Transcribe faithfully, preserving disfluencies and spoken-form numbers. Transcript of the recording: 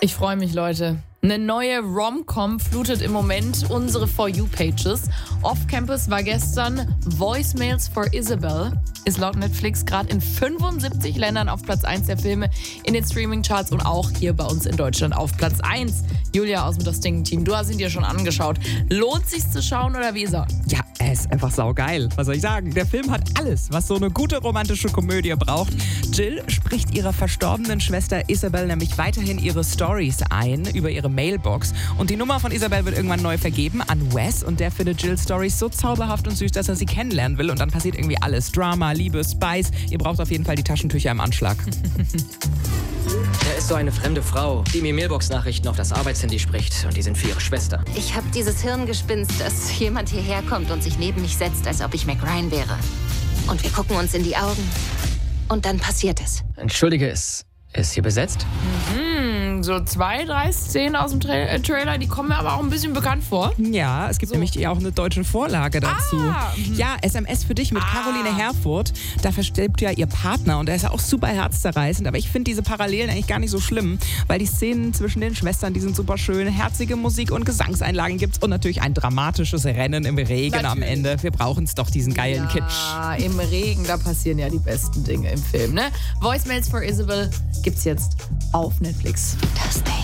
Ich freue mich, Leute. Eine neue Rom-Com flutet im Moment unsere For You-Pages. Off-Campus war gestern Voicemails for Isabel. Ist laut Netflix gerade in fünfundsiebzig Ländern auf Platz eins der Filme in den Streaming-Charts und auch hier bei uns in Deutschland auf Platz eins. Julia aus dem Das Ding-Team, du hast ihn dir schon angeschaut. Lohnt sich's zu schauen oder wie ist er? Ja, er ist einfach saugeil. Was soll ich sagen? Der Film hat alles, was so eine gute romantische Komödie braucht. Jill spricht ihrer verstorbenen Schwester Isabel nämlich weiterhin ihre Stories ein über ihre Mailbox. Und die Nummer von Isabel wird irgendwann neu vergeben an Wes und der findet Jills Stories so zauberhaft und süß, dass er sie kennenlernen will. Und dann passiert irgendwie alles. Drama, Liebe, Spice. Ihr braucht auf jeden Fall die Taschentücher im Anschlag. Er ist so eine fremde Frau, die mir Mailbox-Nachrichten auf das Arbeitshandy spricht. Und die sind für ihre Schwester. Ich habe dieses Hirngespinst, dass jemand hierher kommt und sich neben mich setzt, als ob ich Meg Ryan wäre. Und wir gucken uns in die Augen. Und dann passiert es. Entschuldige, ist, ist hier besetzt? Mhm, so zwei, drei Szenen aus dem Tra äh, Trailer, die kommen mir aber auch ein bisschen bekannt vor. Ja, es gibt so. nämlich auch eine deutsche Vorlage dazu. Ah. Ja, S M S für dich mit Ah. Caroline Herfurth. Da verstirbt ja ihr Partner und der ist ja auch super herzzerreißend. Aber ich finde diese Parallelen eigentlich gar nicht so schlimm, weil die Szenen zwischen den Schwestern, die sind super schön. Herzige Musik und Gesangseinlagen gibt's und natürlich ein dramatisches Rennen im Regen natürlich. Am Ende. Wir brauchen es doch, diesen geilen ja, Kitsch. Ja, im Regen, da passieren ja die besten Dinge im Film, ne? Voicemails for Isabel gibt's jetzt auf Netflix. Das Ding.